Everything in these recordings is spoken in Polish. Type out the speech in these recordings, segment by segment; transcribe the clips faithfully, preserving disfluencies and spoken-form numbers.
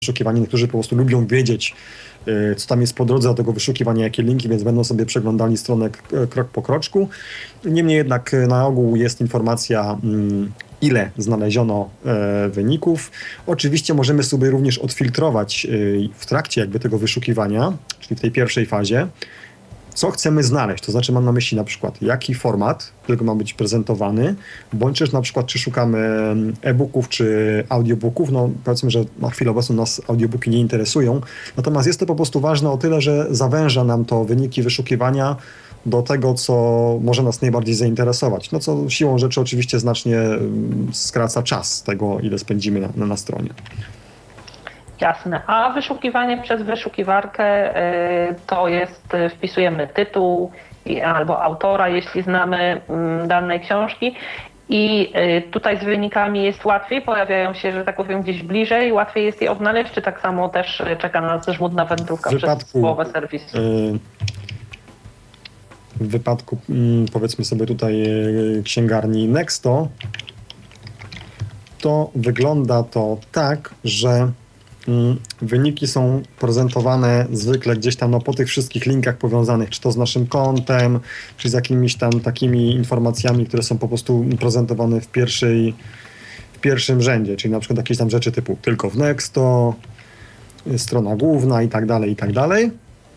wyszukiwanie. Niektórzy po prostu lubią wiedzieć, co tam jest po drodze do tego wyszukiwania, jakie linki, więc będą sobie przeglądali stronę krok po kroczku. Niemniej jednak na ogół jest informacja, ile znaleziono wyników. Oczywiście możemy sobie również odfiltrować w trakcie jakby tego wyszukiwania, czyli w tej pierwszej fazie, co chcemy znaleźć. To znaczy mam na myśli na przykład jaki format, którego ma być prezentowany, bądź też na przykład czy szukamy e-booków czy audiobooków. No powiedzmy, że na chwilę obecną nas audiobooki nie interesują. Natomiast jest to po prostu ważne o tyle, że zawęża nam to wyniki wyszukiwania do tego, co może nas najbardziej zainteresować. No co siłą rzeczy oczywiście znacznie skraca czas tego, ile spędzimy na, na, na stronie. Jasne. A wyszukiwanie przez wyszukiwarkę to jest, wpisujemy tytuł albo autora, jeśli znamy danej książki. I tutaj z wynikami jest łatwiej, pojawiają się, że tak powiem, gdzieś bliżej, łatwiej jest je odnaleźć, czy tak samo też czeka nas żmudna wędrówka w wypadku, przez połowę serwisu? Yy, w wypadku powiedzmy sobie tutaj księgarni Nexto, to wygląda to tak, że wyniki są prezentowane zwykle gdzieś tam no, po tych wszystkich linkach powiązanych, czy to z naszym kontem, czy z jakimiś tam takimi informacjami, które są po prostu prezentowane w pierwszej, w pierwszym rzędzie, czyli na przykład jakieś tam rzeczy typu tylko w Nexto, strona główna i tak dalej, i tak dalej.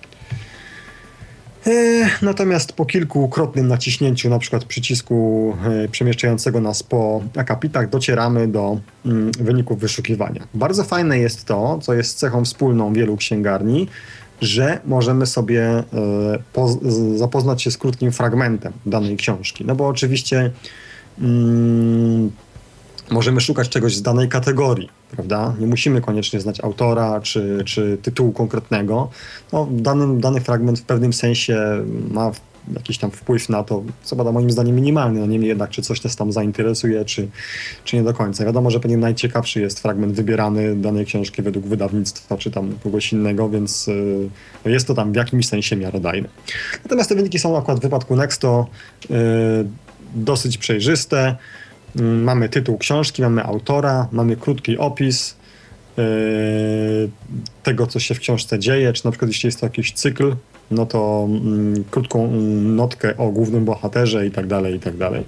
Natomiast po kilkukrotnym naciśnięciu na przykład przycisku przemieszczającego nas po akapitach docieramy do wyników wyszukiwania. Bardzo fajne jest to, co jest cechą wspólną wielu księgarni, że możemy sobie zapoznać się z krótkim fragmentem danej książki. No bo oczywiście mm, możemy szukać czegoś z danej kategorii, prawda? Nie musimy koniecznie znać autora czy, czy tytułu konkretnego. No, dany, dany fragment w pewnym sensie ma jakiś tam wpływ na to, co bada moim zdaniem minimalny, no niemniej jednak, czy coś nas tam zainteresuje, czy, czy nie do końca. Wiadomo, że pewnie najciekawszy jest fragment wybierany danej książki według wydawnictwa, czy tam kogoś innego, więc yy, jest to tam w jakimś sensie miarodajne. Natomiast te wyniki są akurat w wypadku Nexto yy, dosyć przejrzyste. Mamy tytuł książki, mamy autora, mamy krótki opis yy, tego, co się w książce dzieje, czy na przykład jeśli jest to jakiś cykl, no to yy, krótką notkę o głównym bohaterze i tak dalej, i tak dalej.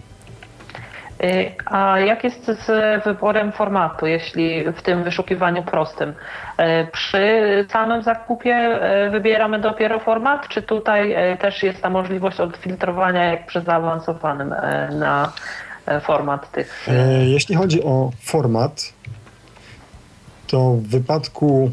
A jak jest z wyborem formatu, jeśli w tym wyszukiwaniu prostym? Przy samym zakupie wybieramy dopiero format, czy tutaj też jest ta możliwość odfiltrowania jak przy zaawansowanym na format tych? Jeśli chodzi o format, to w wypadku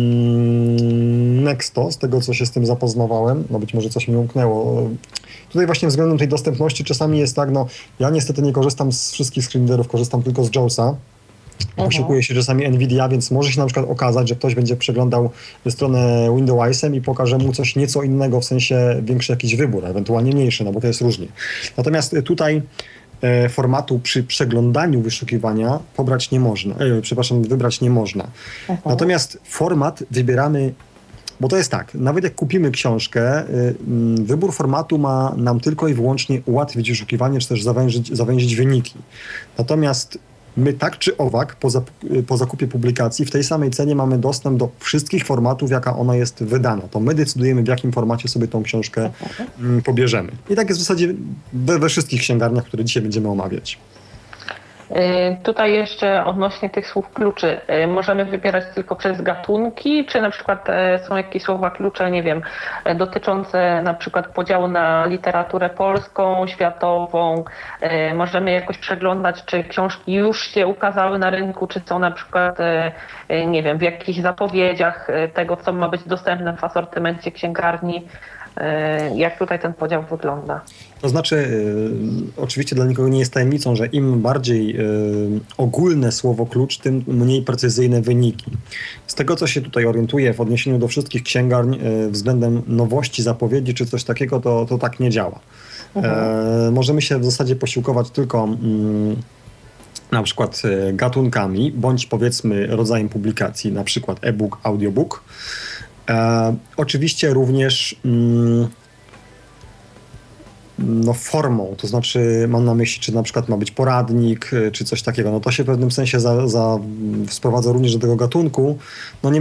mm, Nexto, z tego co się z tym zapoznawałem, no być może coś mi umknęło, tutaj właśnie względem tej dostępności czasami jest tak, no ja niestety nie korzystam z wszystkich screenreaderów, korzystam tylko z JAWSa. Posiłkuje się czasami NVIDIA, więc może się na przykład okazać, że ktoś będzie przeglądał stronę Windowsem i pokaże mu coś nieco innego, w sensie większy jakiś wybór, ewentualnie mniejszy, no bo to jest różnie. Natomiast tutaj formatu przy przeglądaniu wyszukiwania pobrać nie można, e, przepraszam, wybrać nie można. Aha. Natomiast format wybieramy, bo to jest tak, nawet jak kupimy książkę, y, wybór formatu ma nam tylko i wyłącznie ułatwić wyszukiwanie, czy też zawężyć, zawęzić wyniki. Natomiast my tak czy owak po, zap, po zakupie publikacji w tej samej cenie mamy dostęp do wszystkich formatów, jaka ona jest wydana. To my decydujemy, w jakim formacie sobie tą książkę mm, pobierzemy. I tak jest w zasadzie we, we wszystkich księgarniach, które dzisiaj będziemy omawiać. Tutaj jeszcze odnośnie tych słów kluczy. Możemy wybierać tylko przez gatunki, czy na przykład są jakieś słowa klucze, nie wiem, dotyczące na przykład podziału na literaturę polską, światową. Możemy jakoś przeglądać, czy książki już się ukazały na rynku, czy są na przykład, nie wiem, w jakichś zapowiedziach tego, co ma być dostępne w asortymencie księgarni. Jak tutaj ten podział wygląda? To znaczy, y, oczywiście dla nikogo nie jest tajemnicą, że im bardziej y, ogólne słowo klucz, tym mniej precyzyjne wyniki. Z tego, co się tutaj orientuję w odniesieniu do wszystkich księgarni y, względem nowości, zapowiedzi czy coś takiego, to, to tak nie działa. Mhm. E, możemy się w zasadzie posiłkować tylko y, na przykład y, gatunkami, bądź powiedzmy rodzajem publikacji, na przykład e-book, audiobook. E, oczywiście również y, no, formą, to znaczy mam na myśli, czy na przykład ma być poradnik, czy coś takiego, no to się w pewnym sensie za, za, sprowadza również do tego gatunku, no nie